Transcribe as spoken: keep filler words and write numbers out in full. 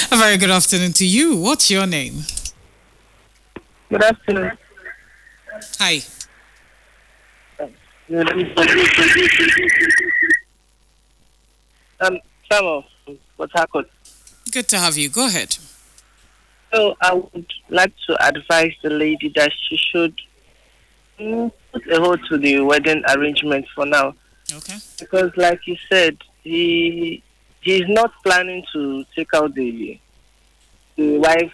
A very good afternoon to you. What's your name? Good afternoon. Hi. Um, Samuel, Port Harcourt. Good to have you. Go ahead. So I would like to advise the lady that she should mm, put a hold to the wedding arrangement for now, Okay. because, like you said, he he's not planning to take out the the wife